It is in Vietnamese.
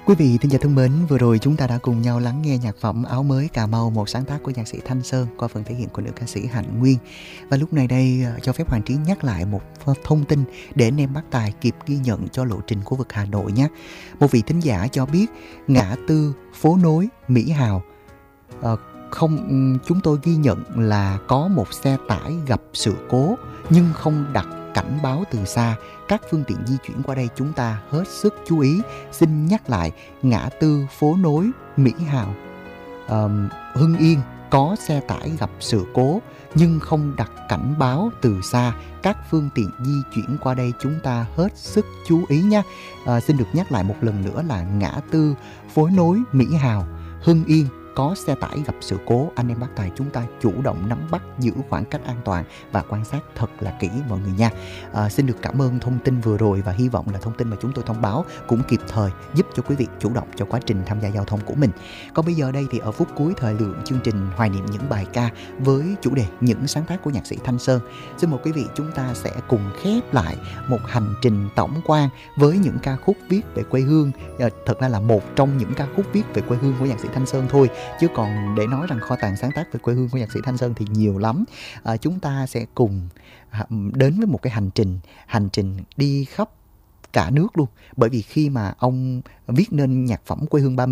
Quý vị thính giả thân mến, vừa rồi chúng ta đã cùng nhau lắng nghe nhạc phẩm Áo Mới Cà Mau, một sáng tác của nhạc sĩ Thanh Sơn qua phần thể hiện của nữ ca sĩ Hạnh Nguyên. Và lúc này đây cho phép Hoàng Trí nhắc lại một thông tin để anh em bác tài kịp ghi nhận cho lộ trình khu vực Hà Nội nhé. Một vị thính giả cho biết ngã tư phố nối Mỹ Hào chúng tôi ghi nhận là có một xe tải gặp sự cố nhưng không đặt cảnh báo từ xa. Các phương tiện di chuyển qua đây chúng ta hết sức chú ý. Xin nhắc lại, ngã tư phố nối Mỹ Hào, Hưng Yên có xe tải gặp sự cố nhưng không đặt cảnh báo từ xa. Các phương tiện di chuyển qua đây chúng ta hết sức chú ý nhé. Xin được nhắc lại một lần nữa là ngã tư phố nối Mỹ Hào, Hưng Yên có xe tải gặp sự cố. Anh em bác tài chúng ta chủ động nắm bắt, giữ khoảng cách an toàn và quan sát thật là kỹ mọi người nha. Xin được cảm ơn thông tin vừa rồi và hy vọng là thông tin mà chúng tôi thông báo cũng kịp thời giúp cho quý vị chủ động cho quá trình tham gia giao thông của mình. Còn bây giờ đây thì ở phút cuối thời lượng chương trình hoài niệm những bài ca với chủ đề những sáng tác của nhạc sĩ Thanh Sơn, xin mời quý vị chúng ta sẽ cùng khép lại một hành trình tổng quan với những ca khúc viết về quê hương. Thật ra là một trong những ca khúc viết về quê hương của nhạc sĩ Thanh Sơn thôi, chứ còn để nói rằng kho tàng sáng tác về quê hương của nhạc sĩ Thanh Sơn thì nhiều lắm. Chúng ta sẽ cùng đến với một cái hành trình đi khắp cả nước luôn. Bởi vì khi mà ông viết nên nhạc phẩm Quê hương 30